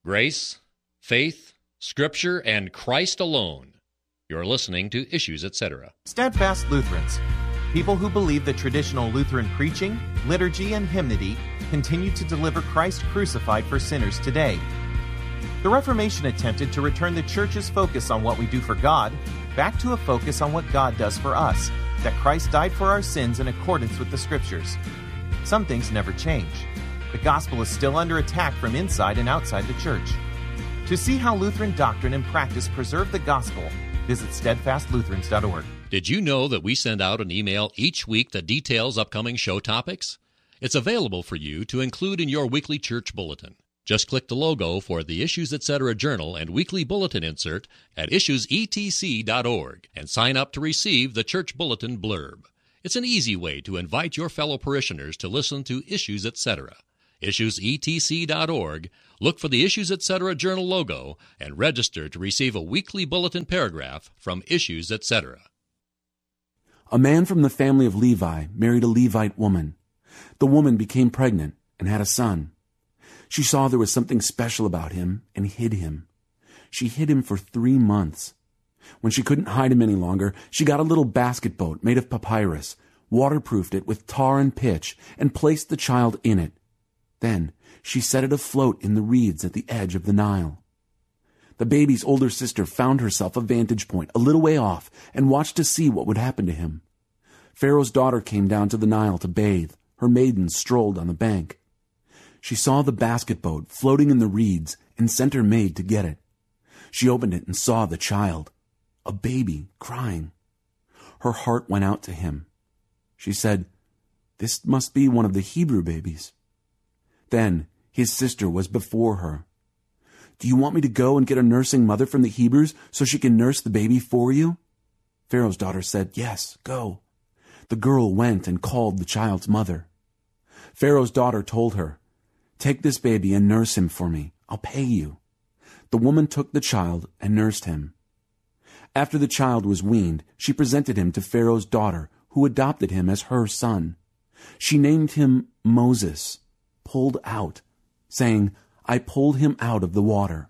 Grace, faith, Scripture, and Christ alone. You're listening to Issues, Etc. Steadfast Lutherans, people who believe that traditional Lutheran preaching, liturgy, and hymnody continue to deliver Christ crucified for sinners today. The Reformation attempted to return the Church's focus on what we do for God back to a focus on what God does for us, that Christ died for our sins in accordance with the Scriptures. Some things never change. The gospel is still under attack from inside and outside the Church. To see how Lutheran doctrine and practice preserve the gospel, visit steadfastlutherans.org. Did you know that we send out an email each week that details upcoming show topics? It's available for you to include in your weekly church bulletin. Just click the logo for the Issues Etc. Journal and weekly bulletin insert at issuesetc.org and sign up to receive the church bulletin blurb. It's an easy way to invite your fellow parishioners to listen to Issues Etc. Issuesetc.org, look for the Issues Etc. Journal logo, and register to receive a weekly bulletin paragraph from Issues Etc. A man from the family of Levi married a Levite woman. The woman became pregnant and had a son. She saw there was something special about him and hid him. She hid him for 3 months. When she couldn't hide him any longer, she got a little basket boat made of papyrus, waterproofed it with tar and pitch, and placed the child in it. Then she set it afloat in the reeds at the edge of the Nile. The baby's older sister found herself a vantage point a little way off and watched to see what would happen to him. Pharaoh's daughter came down to the Nile to bathe. Her maidens strolled on the bank. She saw the basket boat floating in the reeds and sent her maid to get it. She opened it and saw the child, a baby, crying. Her heart went out to him. She said, "This must be one of the Hebrew babies." Then his sister was before her. "Do you want me to go and get a nursing mother from the Hebrews so she can nurse the baby for you?" Pharaoh's daughter said, "Yes, go." The girl went and called the child's mother. Pharaoh's daughter told her, "Take this baby and nurse him for me. I'll pay you." The woman took the child and nursed him. After the child was weaned, she presented him to Pharaoh's daughter, who adopted him as her son. She named him Moses, pulled out, saying, "I pulled him out of the water."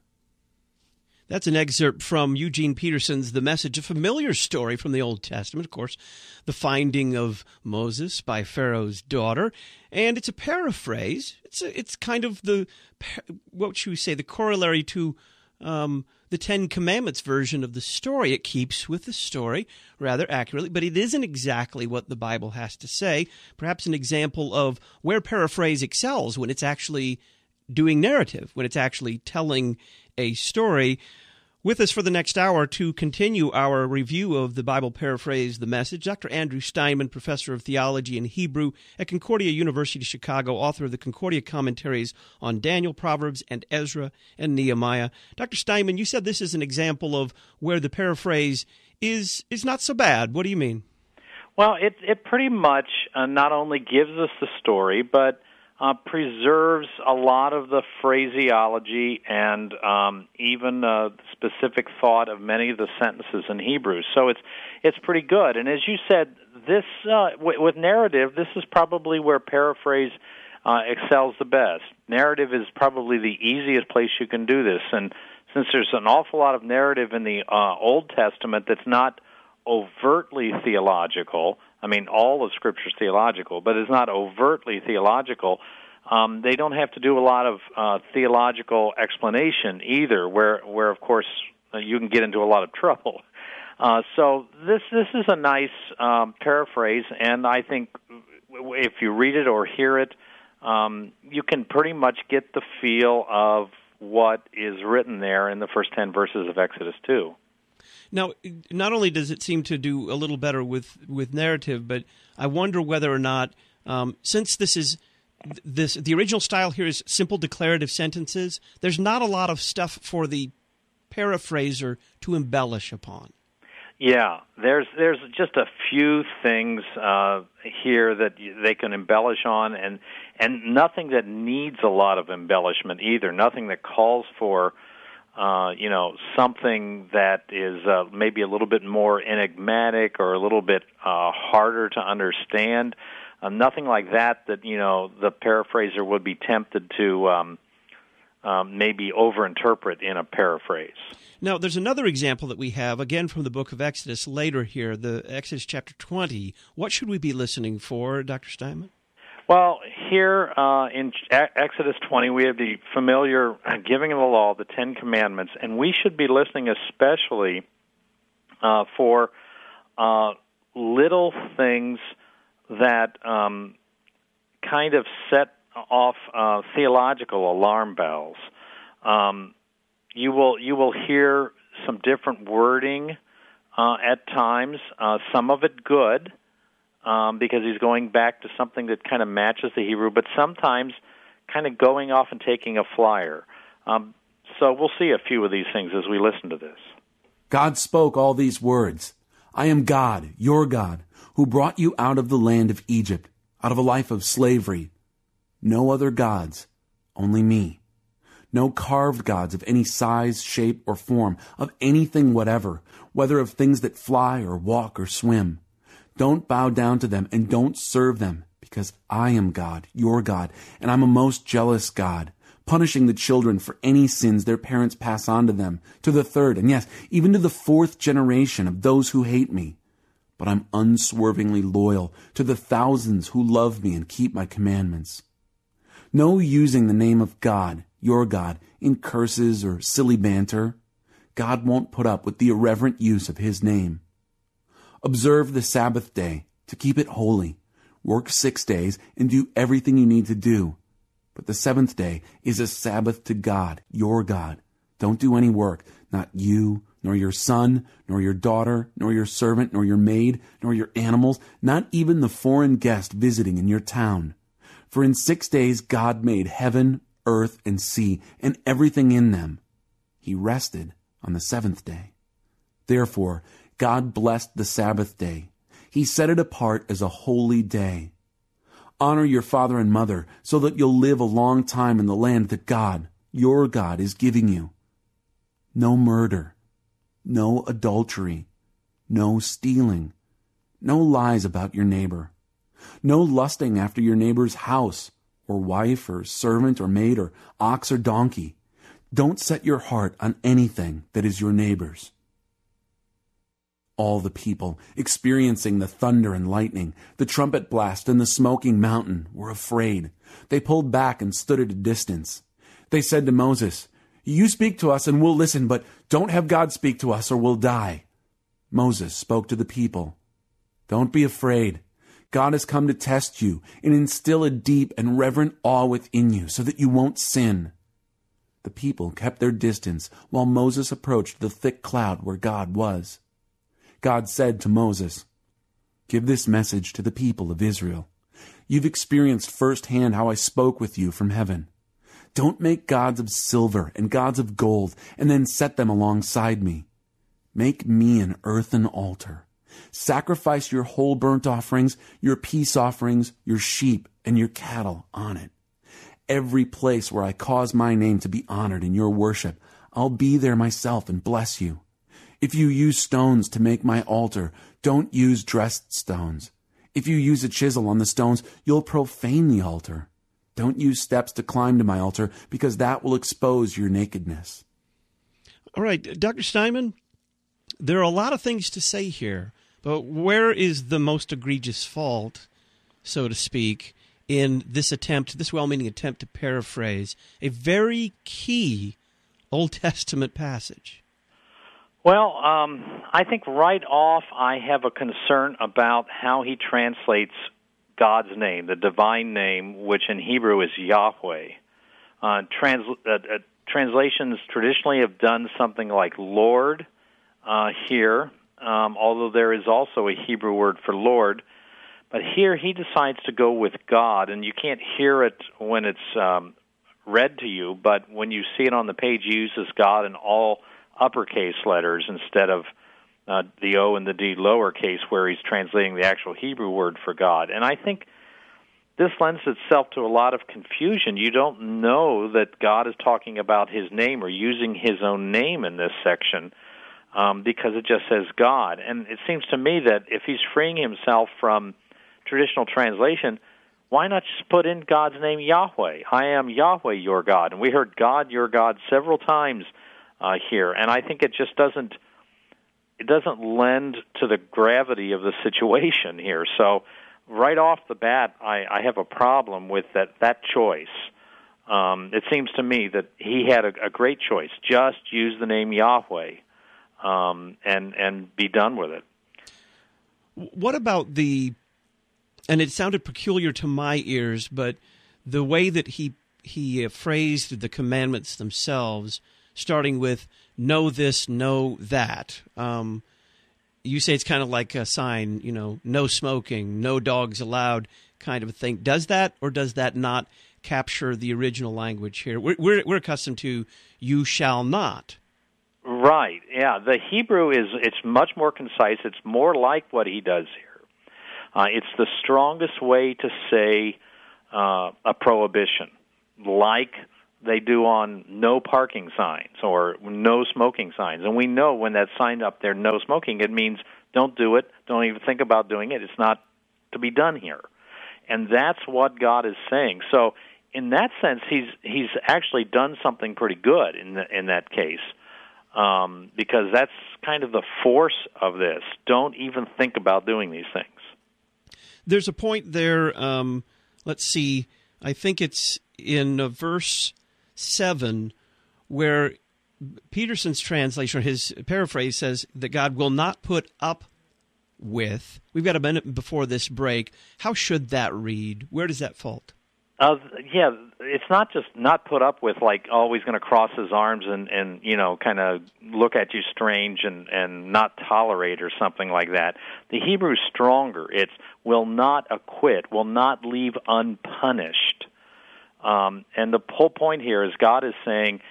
That's an excerpt from Eugene Peterson's The Message, a familiar story from the Old Testament, of course, the finding of Moses by Pharaoh's daughter. And it's a paraphrase. It's kind of what should we say, the corollary to the Ten Commandments version of the story. It keeps with the story rather accurately, but it isn't exactly what the Bible has to say. Perhaps an example of where paraphrase excels when it's actually doing narrative, when it's actually telling a story. With us for the next hour to continue our review of the Bible Paraphrase, The Message, Dr. Andrew Steinman, professor of theology and Hebrew at Concordia University, Chicago, author of the Concordia commentaries on Daniel, Proverbs, and Ezra and Nehemiah. Dr. Steinman, you said this is an example of where the paraphrase is not so bad. What do you mean? Well, it pretty much not only gives us the story, but preserves a lot of the phraseology and even specific thought of many of the sentences in Hebrew. So it's pretty good. And as you said, this with narrative, this is probably where paraphrase excels the best. Narrative is probably the easiest place you can do this. And since there's an awful lot of narrative in the Old Testament that's not overtly theological, I mean, all of Scripture is theological, but it's not overtly theological. They don't have to do a lot of theological explanation either, where of course you can get into a lot of trouble. So this is a nice paraphrase, and I think if you read it or hear it, you can pretty much get the feel of what is written there in the first 10 verses of Exodus 2. Now, not only does it seem to do a little better with narrative, but I wonder whether or not, since the original style here is simple declarative sentences, there's not a lot of stuff for the paraphraser to embellish upon. Yeah, there's just a few things here that they can embellish on, and nothing that needs a lot of embellishment either. Nothing that calls for something that is maybe a little bit more enigmatic or a little bit harder to understand. Nothing like that the paraphraser would be tempted to maybe overinterpret in a paraphrase. Now, there's another example that we have, again from the book of Exodus later here, the Exodus chapter 20. What should we be listening for, Dr. Steinman? Well, here in Exodus 20, we have the familiar giving of the law, the Ten Commandments, and we should be listening especially for little things that kind of set off theological alarm bells. You will hear some different wording at times, some of it good, because he's going back to something that kind of matches the Hebrew, but sometimes kind of going off and taking a flyer. So we'll see a few of these things as we listen to this. God spoke all these words. I am God, your God, who brought you out of the land of Egypt, out of a life of slavery. No other gods, only me. No carved gods of any size, shape, or form, of anything whatever, whether of things that fly or walk or swim. Don't bow down to them and don't serve them, because I am God, your God, and I'm a most jealous God, punishing the children for any sins their parents pass on to them, to the third, and yes, even to the fourth generation of those who hate me. But I'm unswervingly loyal to the thousands who love me and keep my commandments. No using the name of God, your God, in curses or silly banter. God won't put up with the irreverent use of his name. Observe the Sabbath day to keep it holy. Work 6 days and do everything you need to do. But the seventh day is a Sabbath to God, your God. Don't do any work, not you, nor your son, nor your daughter, nor your servant, nor your maid, nor your animals, not even the foreign guest visiting in your town. For in 6 days God made heaven, earth, and sea, and everything in them. He rested on the seventh day. Therefore, God blessed the Sabbath day. He set it apart as a holy day. Honor your father and mother so that you'll live a long time in the land that God, your God, is giving you. No murder, no adultery, no stealing, no lies about your neighbor, no lusting after your neighbor's house or wife or servant or maid or ox or donkey. Don't set your heart on anything that is your neighbor's. All the people, experiencing the thunder and lightning, the trumpet blast and the smoking mountain, were afraid. They pulled back and stood at a distance. They said to Moses, "You speak to us and we'll listen, but don't have God speak to us or we'll die." Moses spoke to the people. "Don't be afraid. God has come to test you and instill a deep and reverent awe within you so that you won't sin." The people kept their distance while Moses approached the thick cloud where God was. God said to Moses, "Give this message to the people of Israel. You've experienced firsthand how I spoke with you from heaven. Don't make gods of silver and gods of gold and then set them alongside me. Make me an earthen altar. Sacrifice your whole burnt offerings, your peace offerings, your sheep, and your cattle on it. Every place where I cause my name to be honored in your worship, I'll be there myself and bless you. If you use stones to make my altar, don't use dressed stones. If you use a chisel on the stones, you'll profane the altar. Don't use steps to climb to my altar, because that will expose your nakedness." All right, Dr. Steinman, there are a lot of things to say here, but where is the most egregious fault, so to speak, in this attempt, this well-meaning attempt to paraphrase a very key Old Testament passage? Well, I think right off I have a concern about how he translates God's name, the divine name, which in Hebrew is Yahweh. Translations traditionally have done something like Lord here, although there is also a Hebrew word for Lord. But here he decides to go with God, and you can't hear it when it's read to you, but when you see it on the page, he uses God in all uppercase letters instead of the O and the D lowercase, where he's translating the actual Hebrew word for God. And I think this lends itself to a lot of confusion. You don't know that God is talking about his name or using his own name in this section because it just says God. And it seems to me that if he's freeing himself from traditional translation, why not just put in God's name, Yahweh? I am Yahweh, your God. And we heard God, your God, several times here, and I think it just doesn't lend to the gravity of the situation here. So right off the bat, I have a problem with that choice. It seems to me that he had a great choice. Just use the name Yahweh and be done with it. What about and it sounded peculiar to my ears, but the way that he phrased the commandments themselves, starting with know this, know that. You say it's kind of like a sign, no smoking, no dogs allowed kind of a thing. Does that or does that not capture the original language here? We're accustomed to you shall not. Right, yeah. The Hebrew it's much more concise. It's more like what he does here. It's the strongest way to say a prohibition, like they do on no parking signs or no smoking signs. And we know when that sign up there, no smoking, it means don't do it, don't even think about doing it. It's not to be done here. And that's what God is saying. So in that sense, he's actually done something pretty good in that case, because that's kind of the force of this. Don't even think about doing these things. There's a point there, let's see, I think it's in verse 7, where Peterson's translation, his paraphrase, says that God will not put up with. We've got a minute before this break. How should that read? Where does that fault? Yeah, it's not just not put up with, like always going to cross his arms and kind of look at you strange and not tolerate or something like that. The Hebrew's stronger. It's will not acquit, will not leave unpunished. And the whole point here is God is saying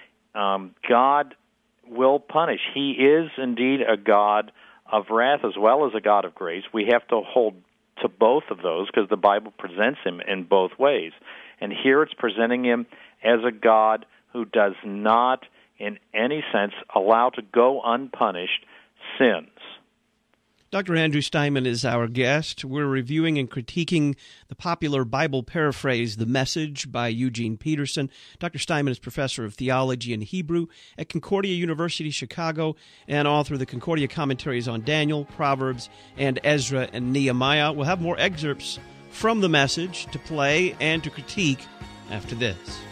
God will punish. He is indeed a God of wrath as well as a God of grace. We have to hold to both of those because the Bible presents him in both ways. And here it's presenting him as a God who does not in any sense allow to go unpunished sins. Dr. Andrew Steinman is our guest. We're reviewing and critiquing the popular Bible paraphrase, The Message by Eugene Peterson. Dr. Steinman is professor of theology and Hebrew at Concordia University, Chicago, and author of the Concordia commentaries on Daniel, Proverbs, and Ezra and Nehemiah. We'll have more excerpts from The Message to play and to critique after this.